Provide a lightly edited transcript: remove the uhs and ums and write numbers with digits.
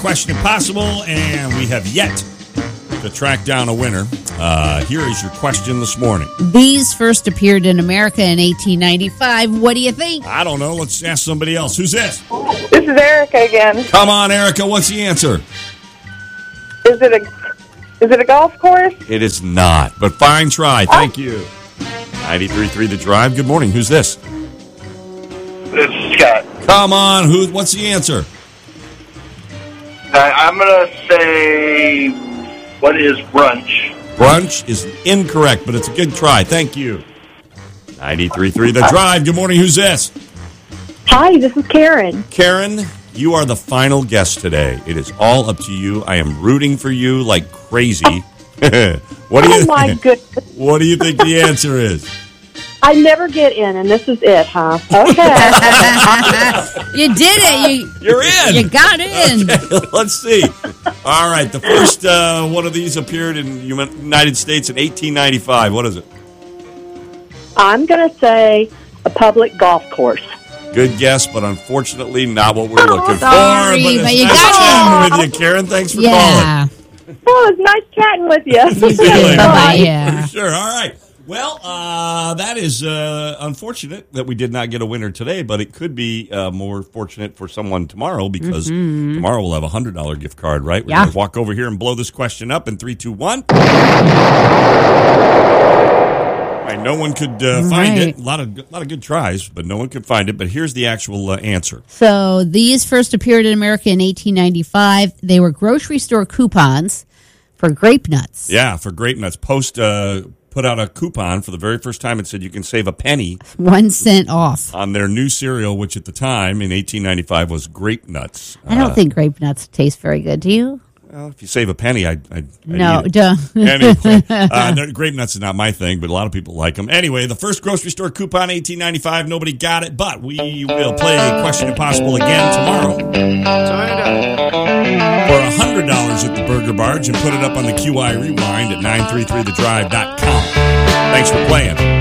Question Impossible, and we have yet to track down a winner. Here is your question this morning. These first appeared in America in 1895. What do you think? I don't know. Let's ask somebody else. Who's this? This is Erica again. Come on, Erica. What's the answer? Is it a golf course? It is not, but fine try. Thank you. 93.3 The Drive. Good morning. Who's this? This is Scott. Come on. What's the answer? I'm going to say, what is brunch? Brunch is incorrect, but it's a good try. Thank you. 93.3 The Drive. Good morning. Who's this? Hi, this is Karen. Karen, you are the final guest today. It is all up to you. I am rooting for you like crazy. What do you? Oh my goodness! What do you think the answer is? I never get in, and this is it, huh? Okay. You did it. You're in. You got in. Okay, let's see. All right. The first one of these appeared in the United States in 1895. What is it? I'm going to say a public golf course. Good guess, but unfortunately not what we're looking sorry, for. but you nice got chatting with you, Karen. Thanks for calling. Oh, it's nice chatting with you. See you later. Bye. Yeah. For sure. All right. Well, that is unfortunate that we did not get a winner today, but it could be more fortunate for someone tomorrow because tomorrow we'll have a $100 gift card, right? We're going to walk over here and blow this question up in 3, 2, 1. Right, no one could find it. A lot of good tries, but no one could find it. But here's the actual answer. So these first appeared in America in 1895. They were grocery store coupons for grape nuts. Yeah, for grape nuts. Post put out a coupon for the very first time. It said you can save a penny. 1 cent off. On their new cereal, which at the time in 1895 was grape nuts. I don't think grape nuts taste very good. Do you? Well, if you save a penny, I'd no, eat it. duh. Anyway, grape nuts is not my thing, but a lot of people like them. Anyway, the first grocery store coupon, 1895, nobody got it, but we will play Question Impossible again tomorrow for $100 at the Burger Barge and put it up on the QI Rewind at 933thedrive.com. Thanks for playing.